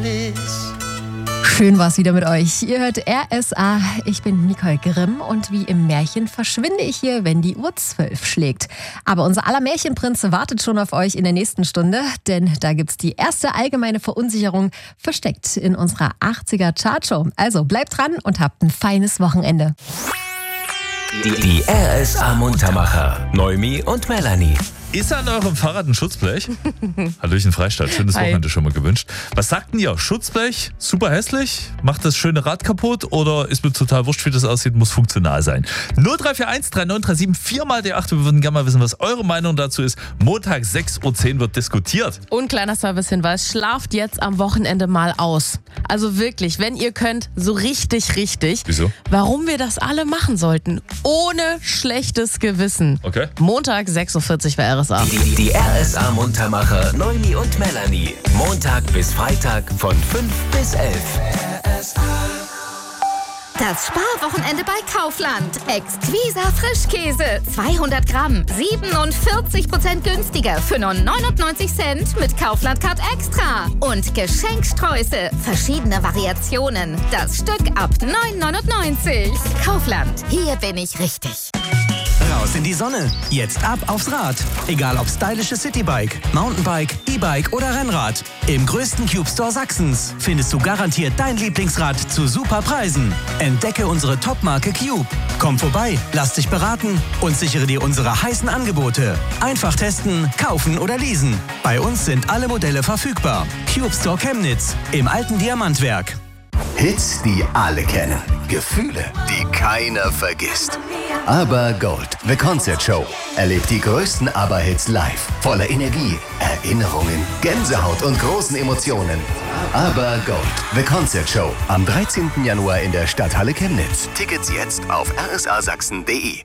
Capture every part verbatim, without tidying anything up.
alles. Schön war's wieder mit euch. Ihr hört R S A. Ich bin Nicole Grimm und wie im Märchen verschwinde ich hier, wenn die Uhr zwölf schlägt. Aber unser aller Märchenprinz wartet schon auf euch in der nächsten Stunde, denn da gibt's die erste allgemeine Verunsicherung versteckt in unserer achtziger Chartshow. Also bleibt dran und habt ein feines Wochenende. Die, die R S A Muntermacher, Noemi und Melanie. Ist an eurem Fahrrad ein Schutzblech? Hallöchen Freistadt, schönes Hi. Wochenende schon mal gewünscht. Was sagt denn ihr? Schutzblech, super hässlich? Macht das schöne Rad kaputt oder ist mir total wurscht, wie das aussieht, muss funktional sein? null drei vier eins drei neun drei sieben vier mal die acht. Wir würden gerne mal wissen, was eure Meinung dazu ist. Montag sechs Uhr zehn wird diskutiert. Und kleiner Servicehinweis, schlaft jetzt am Wochenende mal aus. Also wirklich, wenn ihr könnt, so richtig, richtig. Wieso? Warum wir das alle machen sollten, ohne schlechtes Gewissen. Okay. Montag sechs Uhr vierzig bei R S A. Die, die, die R S A Muntermacher, Noemi und Melanie. Montag bis Freitag von fünf bis elf. Das Sparwochenende bei Kaufland. Exquisa Frischkäse. zweihundert Gramm. siebenundvierzig Prozent günstiger für nur neunundneunzig Cent mit Kaufland Card Extra. Und Geschenksträuße. Verschiedene Variationen. Das Stück ab neun neunundneunzig. Kaufland. Hier bin ich richtig. Raus in die Sonne. Jetzt ab aufs Rad. Egal ob stylisches Citybike, Mountainbike, E-Bike oder Rennrad. Im größten Cube Store Sachsens findest du garantiert dein Lieblingsrad zu super Preisen. Entdecke unsere Top-Marke Cube. Komm vorbei, lass dich beraten und sichere dir unsere heißen Angebote. Einfach testen, kaufen oder leasen. Bei uns sind alle Modelle verfügbar. Cube Store Chemnitz im alten Diamantwerk. Hits, die alle kennen. Gefühle, die keiner vergisst. Aber Gold, The Concert Show. Erlebt die größten Aber-Hits live. Voller Energie, Erinnerungen, Gänsehaut und großen Emotionen. Aber Gold, The Concert Show. Am dreizehnten Januar in der Stadthalle Chemnitz. Tickets jetzt auf r s a sachsen punkt d e.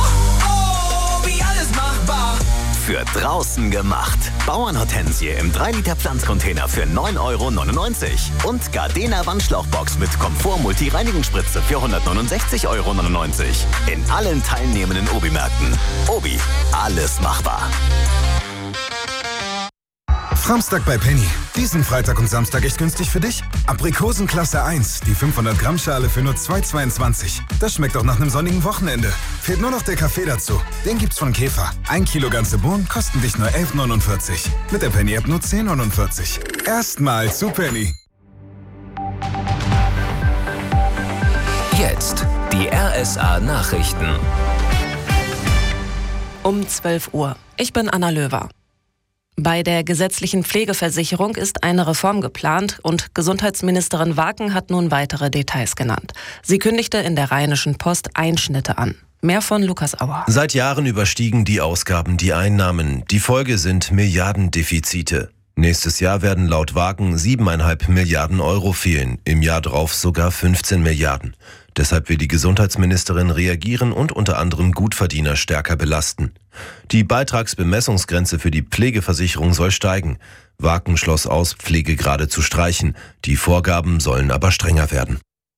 Für draußen gemacht. Bauernhortensie im drei Liter Pflanzcontainer für neun Euro neunundneunzig. Und Gardena Wandschlauchbox mit Komfort-Multi-Reinigungsspritze für hundertneunundsechzig Euro neunundneunzig. In allen teilnehmenden Obi-Märkten. Obi, alles machbar. Samstag bei Penny. Diesen Freitag und Samstag echt günstig für dich? Aprikosen Klasse eins, die fünfhundert Gramm Schale für nur zwei Euro zweiundzwanzig. Das schmeckt auch nach einem sonnigen Wochenende. Fehlt nur noch der Kaffee dazu. Den gibt's von Käfer. Ein Kilo ganze Bohnen kosten dich nur elf Euro neunundvierzig. Mit der Penny-App nur zehn Euro neunundvierzig. Erstmal zu Penny. Jetzt die R S A Nachrichten. Um zwölf Uhr. Ich bin Anna Löwer. Bei der gesetzlichen Pflegeversicherung ist eine Reform geplant und Gesundheitsministerin Waken hat nun weitere Details genannt. Sie kündigte in der Rheinischen Post Einschnitte an. Mehr von Lukas Auer. Seit Jahren überstiegen die Ausgaben die Einnahmen. Die Folge sind Milliardendefizite. Nächstes Jahr werden laut Waken siebeneinhalb Milliarden Euro fehlen, im Jahr drauf sogar fünfzehn Milliarden. Deshalb will die Gesundheitsministerin reagieren und unter anderem Gutverdiener stärker belasten. Die Beitragsbemessungsgrenze für die Pflegeversicherung soll steigen. Waken schloss aus, Pflegegrade zu streichen. Die Vorgaben sollen aber strenger werden.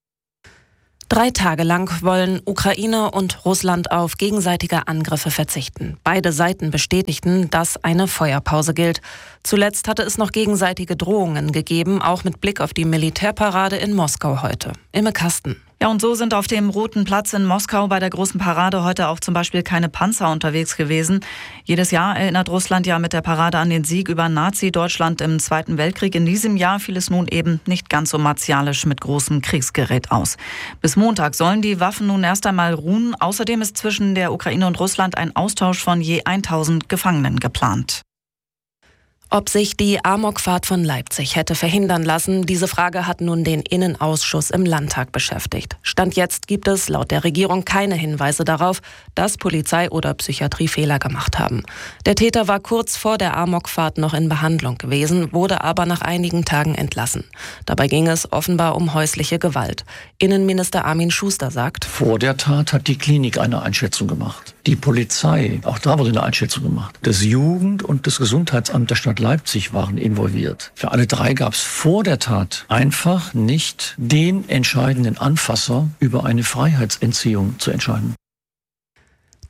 Drei Tage lang wollen Ukraine und Russland auf gegenseitige Angriffe verzichten. Beide Seiten bestätigten, dass eine Feuerpause gilt. Zuletzt hatte es noch gegenseitige Drohungen gegeben, auch mit Blick auf die Militärparade in Moskau heute. Imme Kasten. Ja, und so sind auf dem Roten Platz in Moskau bei der großen Parade heute auch zum Beispiel keine Panzer unterwegs gewesen. Jedes Jahr erinnert Russland ja mit der Parade an den Sieg über Nazi-Deutschland im Zweiten Weltkrieg. In diesem Jahr fiel es nun eben nicht ganz so martialisch mit großem Kriegsgerät aus. Bis Montag sollen die Waffen nun erst einmal ruhen. Außerdem ist zwischen der Ukraine und Russland ein Austausch von je tausend Gefangenen geplant. Ob sich die Amokfahrt von Leipzig hätte verhindern lassen, diese Frage hat nun den Innenausschuss im Landtag beschäftigt. Stand jetzt gibt es laut der Regierung keine Hinweise darauf, dass Polizei oder Psychiatrie Fehler gemacht haben. Der Täter war kurz vor der Amokfahrt noch in Behandlung gewesen, wurde aber nach einigen Tagen entlassen. Dabei ging es offenbar um häusliche Gewalt. Innenminister Armin Schuster sagt: Vor der Tat hat die Klinik eine Einschätzung gemacht. Die Polizei, auch da wurde eine Einschätzung gemacht. Das Jugend- und das Gesundheitsamt der Stadt Leipzig waren involviert. Für alle drei gab es vor der Tat einfach nicht den entscheidenden Anfasser, über eine Freiheitsentziehung zu entscheiden.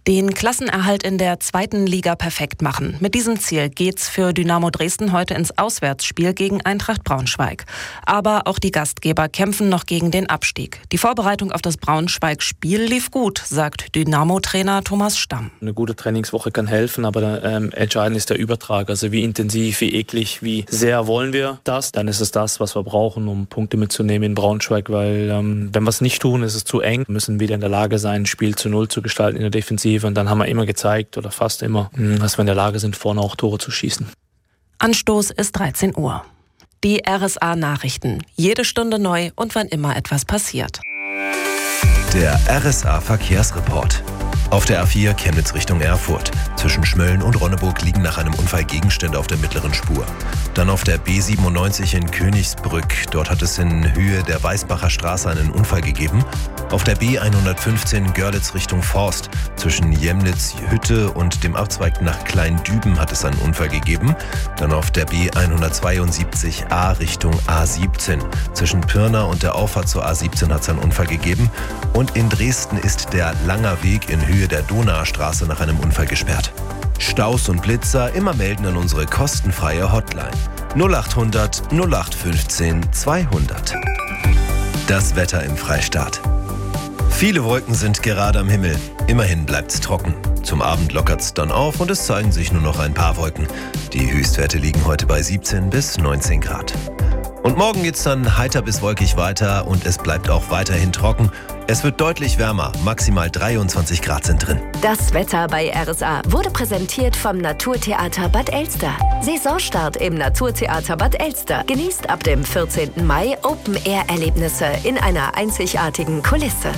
Den Klassenerhalt in der zweiten Liga perfekt machen. Mit diesem Ziel geht's für Dynamo Dresden heute ins Auswärtsspiel gegen Eintracht Braunschweig. Aber auch die Gastgeber kämpfen noch gegen den Abstieg. Die Vorbereitung auf das Braunschweig-Spiel lief gut, sagt Dynamo-Trainer Thomas Stamm. Eine gute Trainingswoche kann helfen, aber ähm, entscheidend ist der Übertrag. Also wie intensiv, wie eklig, wie sehr wollen wir das? Dann ist es das, was wir brauchen, um Punkte mitzunehmen in Braunschweig, weil ähm, wenn wir es nicht tun, ist es zu eng. Wir müssen wieder in der Lage sein, ein Spiel zu Null zu gestalten in der Defensive. Und dann haben wir immer gezeigt, oder fast immer, dass wir in der Lage sind, vorne auch Tore zu schießen. Anstoß ist dreizehn Uhr. Die R S A-Nachrichten. Jede Stunde neu und wann immer etwas passiert. Der R S A-Verkehrsreport. Auf der A vier Chemnitz Richtung Erfurt. Zwischen Schmölln und Ronneburg liegen nach einem Unfall Gegenstände auf der mittleren Spur. Dann auf der B siebenundneunzig in Königsbrück. Dort hat es in Höhe der Weißbacher Straße einen Unfall gegeben. Auf der B hundertfünfzehn Görlitz Richtung Forst. Zwischen Jemnitz-Hütte und dem Abzweig nach Kleindüben hat es einen Unfall gegeben. Dann auf der B hundertzweiundsiebzig A Richtung A siebzehn. Zwischen Pirna und der Auffahrt zur A siebzehn hat es einen Unfall gegeben. Und in Dresden ist der Langer Weg in Höhe der Donaustraße nach einem Unfall gesperrt. Staus und Blitzer immer melden an unsere kostenfreie Hotline null achthundert null acht fünfzehn zweihundert. Das Wetter im Freistaat. Viele Wolken sind gerade am Himmel. Immerhin bleibt's trocken. Zum Abend lockert's dann auf und es zeigen sich nur noch ein paar Wolken. Die Höchstwerte liegen heute bei siebzehn bis neunzehn Grad. Und morgen geht's dann heiter bis wolkig weiter und es bleibt auch weiterhin trocken. Es wird deutlich wärmer, maximal dreiundzwanzig Grad sind drin. Das Wetter bei R S A wurde präsentiert vom Naturtheater Bad Elster. Saisonstart im Naturtheater Bad Elster. Genießt ab dem vierzehnten Mai Open-Air-Erlebnisse in einer einzigartigen Kulisse.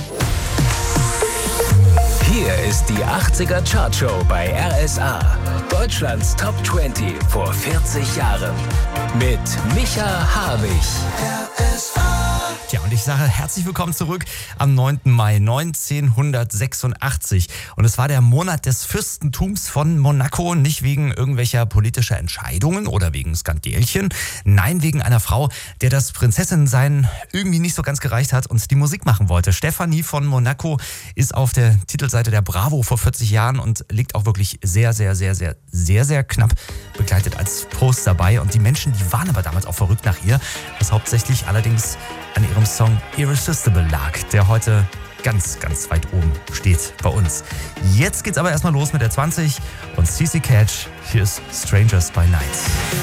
Hier ist die achtziger Chartshow bei R S A. Deutschlands Top zwanzig vor vierzig Jahren. Mit Micha Habich. R S A. Tja, und ich sage herzlich willkommen zurück am neunten Mai neunzehnhundertsechsundachtzig. Und es war der Monat des Fürstentums von Monaco, nicht wegen irgendwelcher politischer Entscheidungen oder wegen Skandelchen. Nein, wegen einer Frau, der das Prinzessin-Sein irgendwie nicht so ganz gereicht hat und die Musik machen wollte. Stefanie von Monaco ist auf der Titelseite der Bravo vor vierzig Jahren und liegt auch wirklich sehr, sehr, sehr, sehr, sehr, sehr knapp begleitet als Post dabei. Und die Menschen, die waren aber damals auch verrückt nach ihr, was hauptsächlich allerdings an ihrem Song Irresistible lag, der heute ganz, ganz weit oben steht bei uns. Jetzt geht's aber erstmal los mit der zwanzig und C C Catch. Hier ist Strangers by Night.